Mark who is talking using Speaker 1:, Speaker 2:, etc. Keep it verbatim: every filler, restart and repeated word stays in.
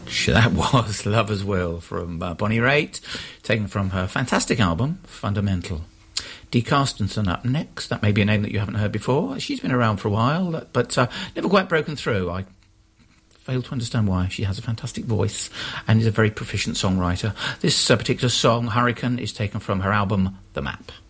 Speaker 1: That was Lover's Will from uh, Bonnie Raitt, taken from her fantastic album, Fundamental. Dee Carstensen up next. That may be a name that you haven't heard before. She's been around for a while, but uh, never quite broken through. I fail to understand why. She has a fantastic voice and is a very proficient songwriter. This uh, particular song, Hurricane, is taken from her album, The Map.